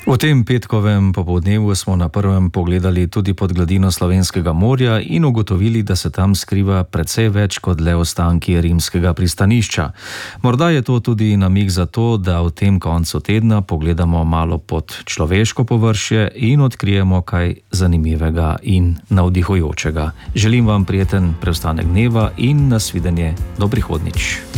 V tem petkovem popoldnevu smo na prvem pogledali tudi pod gladino Slovenskega morja in ugotovili, da se tam skriva precej več kot le ostanki rimskega pristanišča. Morda je to tudi namig za to, da v tem koncu tedna pogledamo malo pod človeško površje in odkrijemo kaj zanimivega in navdihujočega. Želim vam prijeten preostanek dneva in nasvidenje do prihodnjič.